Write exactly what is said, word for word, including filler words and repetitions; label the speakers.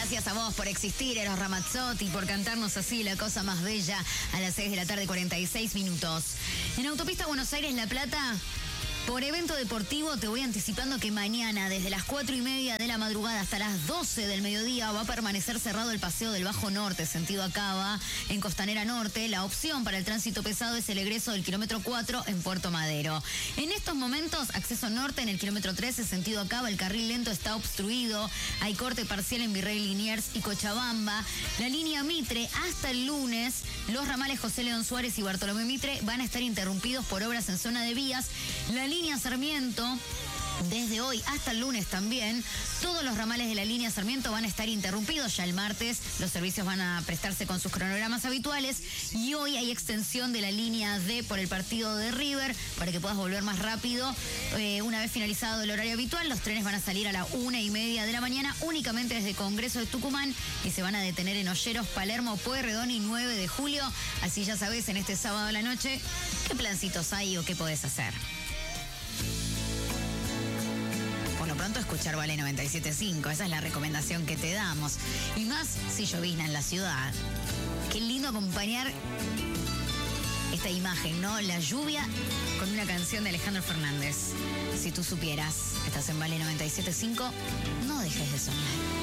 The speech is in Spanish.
Speaker 1: Gracias a vos por existir, Eros Ramazzotti, por cantarnos así la cosa más bella a las seis de la tarde, cuarenta y seis minutos. En Autopista Buenos Aires-La Plata, por evento deportivo, te voy anticipando que mañana, desde las cuatro y media de la madrugada hasta las doce del mediodía, va a permanecer cerrado el paseo del Bajo Norte, sentido Acaba, en Costanera Norte. La opción para el tránsito pesado es el egreso del kilómetro cuatro en Puerto Madero. En estos momentos, acceso norte en el kilómetro trece, sentido Acaba, el carril lento está obstruido. Hay corte parcial en Virrey Liniers y Cochabamba. La línea Mitre, hasta el lunes, los ramales José León Suárez y Bartolomé Mitre van a estar interrumpidos por obras en zona de vías. La línea Sarmiento, desde hoy hasta el lunes también, todos los ramales de la línea Sarmiento van a estar interrumpidos. Ya el martes los servicios van a prestarse con sus cronogramas habituales y hoy hay extensión de la línea D por el partido de River para que puedas volver más rápido. Eh, una vez finalizado el horario habitual, los trenes van a salir a la una y media de la mañana únicamente desde Congreso de Tucumán y se van a detener en Olleros, Palermo, Pueyrredón y nueve de julio. Así ya sabes, en este sábado a la noche, qué plancitos hay o qué podés hacer. Por lo pronto, escuchar Vale noventa y siete punto cinco, esa es la recomendación que te damos. Y más si llovizna en la ciudad. Qué lindo acompañar esta imagen, ¿no? La lluvia con una canción de Alejandro Fernández. Si tú supieras, estás en Vale noventa y siete punto cinco, no dejes de soñar.